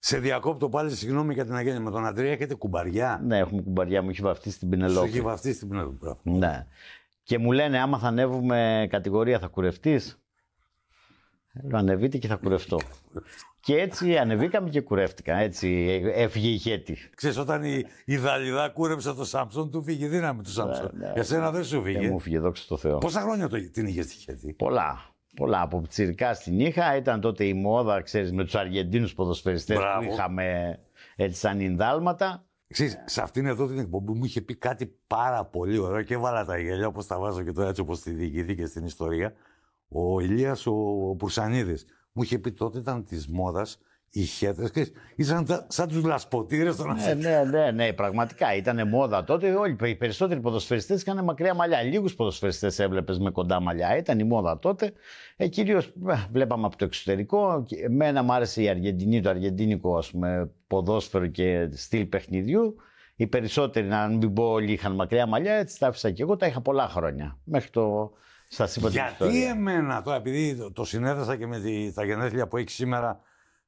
Σε διακόπτω πάλι, συγγνώμη για την αγένεια. Με τον Αντρέα έχετε κουμπαριά. Ναι, έχουμε κουμπαριά, μου έχει βαφτίσει την Πινελόπη. Σου έχει βαφτίσει την Πινελόπη. Ναι. Και μου λένε, άμα θα ανέβουμε κατηγορία, θα κουρευτείς. Λέω, ανεβείτε και θα κουρευτώ. Και έτσι ανεβήκαμε και κουρεύτηκα. Έτσι έφυγε η χέτη. Ξέρεις, όταν η Δαλιδά κούρεψε το Σάμψον, του φύγε η δύναμη του Σάμψον. Για σένα δεν σου φύγε. Μου φύγε, δόξα τω Θεώ. Πόσα χρόνια την είχε στη χέτη? Πολλά. Από πιτσιρικά στην είχα. Ήταν τότε η μόδα, ξέρεις, με τους Αργεντίνους ποδοσφαιριστές που είχαμε έτσι σαν Ινδάλματα. Ξέρεις, σε αυτήν εδώ την εκπομπή μου είχε πει κάτι πάρα πολύ ωραίο και έβαλα τα γέλια όπως τα βάζω και τώρα έτσι όπως τη διοικηθεί και στην ιστορία. Ο Ηλίας ο Πουρσανίδης μου είχε πει τότε ήταν της μόδας οι χέτες, ήσαν σαν τους λασποτήρες των Αθηνών. Ναι, πραγματικά ήταν μόδα τότε. Όλοι οι περισσότεροι ποδοσφαιριστές είχαν μακριά μαλλιά. Λίγους ποδοσφαιριστές έβλεπες με κοντά μαλλιά. Ήταν η μόδα τότε. Κυρίως βλέπαμε από το εξωτερικό. Εμένα μου άρεσε η Αργεντινή, το αργεντίνικο ας πούμε, ποδόσφαιρο και στυλ παιχνιδιού. Οι περισσότεροι, να μην πω όλοι, είχαν μακριά μαλλιά. Έτσι τα άφησα και εγώ. Τα είχα πολλά χρόνια. Μέχρι το. Γιατί εμένα τώρα, επειδή το συνέδεσα και με τα γενέθλια που έχει σήμερα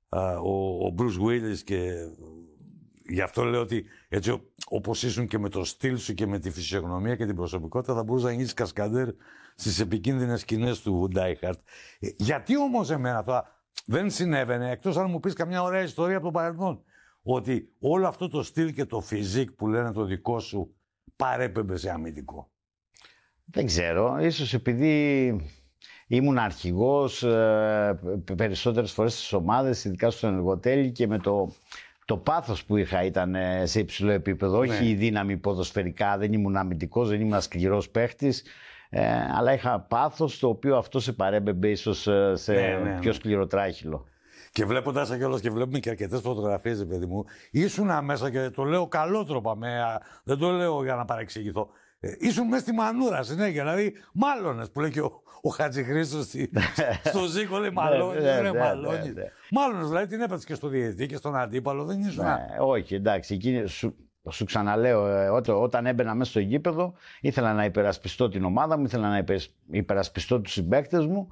ο Bruce Willis και γι' αυτό λέω ότι έτσι όπως ήσουν και με το στυλ σου και με τη φυσιογνωμία και την προσωπικότητα θα μπορούσε να γίνεις κασκαντέρ στις επικίνδυνες σκηνές του Die Hard. Γιατί όμως εμένα τώρα δεν συνέβαινε, εκτός αν μου πεις καμιά ωραία ιστορία από το παρελθόν, ότι όλο αυτό το στυλ και το φιζίκ που λένε το δικό σου παρέπεμπε σε αμυντικό? Δεν ξέρω, ίσως επειδή ήμουν αρχηγός περισσότερες φορές στις ομάδες, ειδικά στο ενεργοτέλει και με το πάθος που είχα ήταν σε υψηλό επίπεδο, όχι η δύναμη ποδοσφαιρικά, δεν ήμουν αμυντικός, δεν ήμουν σκληρός παίχτης, αλλά είχα πάθος το οποίο αυτό σε παρέμπεμπε ίσως σε πιο σκληροτράχυλο. Και βλέποντας κιόλας και βλέπουμε και αρκετές φωτογραφίες, παιδί μου, ήσουν μέσα και το λέω καλότροπα, δεν το λέω για να παρεξηγηθώ. Ήσουν μέσα στη μανούρα συνέχεια, δηλαδή μάλωνες που λέει και ο Χατζηχρήστος στο Ζήκο, λέει μαλώνεις, μαλώνεις. Μάλωνες, δηλαδή την έπαιξες και στο διαιτητή και στον αντίπαλο, δεν ήσουν? Όχι, εντάξει, εκείνη, σου ξαναλέω, όταν έμπαινα μέσα στο γήπεδο, ήθελα να υπερασπιστώ την ομάδα μου, ήθελα να υπερασπιστώ τους συμπαίκτες μου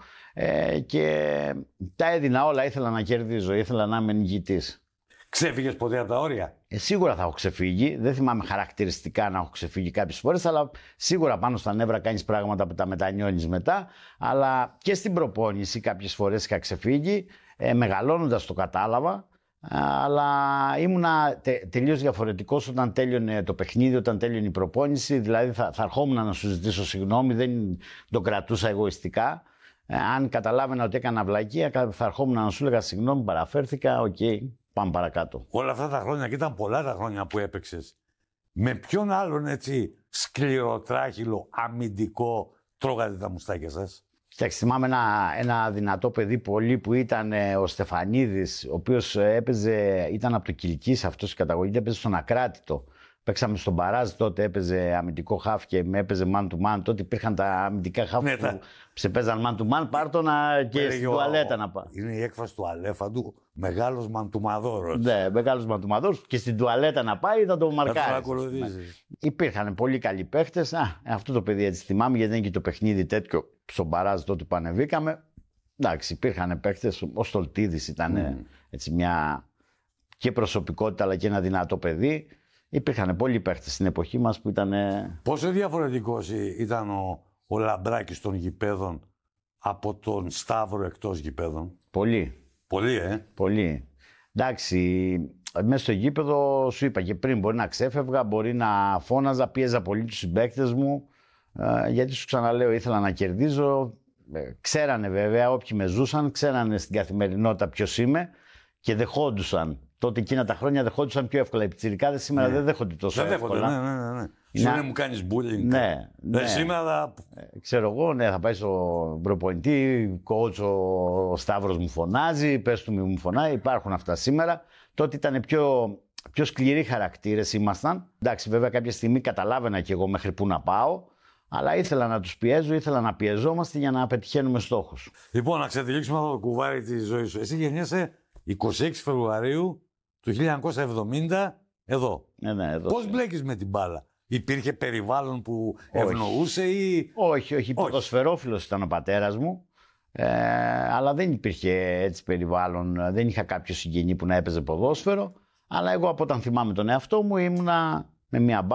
και τα έδινα όλα, ήθελα να κερδίζω, ήθελα να είμαι νικητής. Ξέφυγες ποτέ από τα όρια? Σίγουρα θα έχω ξεφύγει. Δεν θυμάμαι χαρακτηριστικά να έχω ξεφύγει κάποιες φορές, αλλά σίγουρα πάνω στα νεύρα κάνεις πράγματα που τα μετανιώνεις μετά. Αλλά και στην προπόνηση κάποιες φορές είχα ξεφύγει. Μεγαλώνοντας το κατάλαβα. Αλλά ήμουνα τελείως διαφορετικός όταν τέλειωνε το παιχνίδι, όταν τέλειωνε η προπόνηση. Δηλαδή θα ερχόμουν να σου ζητήσω συγγνώμη, δεν το κρατούσα εγωιστικά. Αν καταλάβαινα ότι έκανα βλακεία, θα ερχόμουν να σου έλεγα συγγνώμη, παραφέρθηκα, οκ. Πάμε παρακάτω. Όλα αυτά τα χρόνια, και ήταν πολλά τα χρόνια που έπαιξες, με ποιον άλλον έτσι σκληροτράχυλο, αμυντικό, τρώγατε τα μουστάκια σας? Κοιτάξτε, θυμάμαι ένα δυνατό παιδί πολύ που ήταν ο Στεφανίδης, ο οποίος ήταν από το Κιλκής αυτός η καταγωγή, έπαιζε στον Ακράτητο. Παίξαμε στον Παράζ τότε, έπαιζε αμυντικό χαφ και με έπαιζε man to man. Τότε υπήρχαν τα αμυντικά χαφ που σε παίζαν man to man. Πάρτο και στην τουαλέτα να πάει. Είναι η έκφραση του Αλέφαντου, μεγάλος μαντουμαδόρος. Ναι, μεγάλος μαντουμαδόρος και στην τουαλέτα να πάει θα το μαρκάρει. Ναι. Υπήρχαν πολύ καλοί παίχτες. Αυτό το παιδί έτσι θυμάμαι, γιατί είναι και το παιχνίδι τέτοιο στον Παράζ τότε που ανεβήκαμε. Εντάξει, υπήρχαν παίχτες. Ο Στολτίδης ήταν έτσι μια και προσωπικότητα αλλά και ένα δυνατό παιδί. Υπήρχαν πολλοί παίχτες στην εποχή μας που ήταν. Πόσο διαφορετικός ήταν ο Λαμπράκης των γηπέδων από τον Σταύρο εκτός γηπέδων? Πολύ. Πολύ, Πολύ. Εντάξει, μέσα στο γήπεδο σου είπα και πριν, μπορεί να ξέφευγα, μπορεί να φώναζα, πίεζα πολύ τους συμπαίκτες μου, γιατί σου ξαναλέω ήθελα να κερδίζω. Ξέρανε βέβαια, όποιοι με ζούσαν, ξέρανε στην καθημερινότητα ποιος είμαι και δεχόντουσαν. Τότε εκείνα τα χρόνια δεχόντουσαν πιο εύκολα. Οι πιτσιρικάδες σήμερα δεν δέχονται τόσο εύκολα. Ναι. Σήμερα μου κάνεις bullying. Ναι. Σήμερα ξέρω εγώ, θα πάει στον προπονητή, coach, ο Σταύρος μου φωνάζει, πες του μου φωνάει. Υπάρχουν αυτά σήμερα. Τότε ήταν πιο σκληροί χαρακτήρες ήμασταν. Εντάξει, βέβαια κάποια στιγμή καταλάβαινα κι εγώ μέχρι πού να πάω. Αλλά ήθελα να τους πιέζω, ήθελα να πιεζόμαστε για να πετυχαίνουμε στόχους. Λοιπόν, να ξετυλίξουμε αυτό το κουβάρι της ζωής σου. Εσύ γεννιέσαι 26 Φεβρουαρίου του 1970 εδώ. Ναι, εδώ. Πώς μπλέκεις με την μπάλα? Υπήρχε περιβάλλον που ευνοούσε ή... Όχι. Ποδοσφαιρόφιλος ήταν ο πατέρας μου. Αλλά δεν υπήρχε έτσι περιβάλλον, δεν είχα κάποιο συγγενή που να έπαιζε ποδόσφαιρο. Αλλά εγώ από όταν θυμάμαι τον εαυτό μου ήμουνα με μια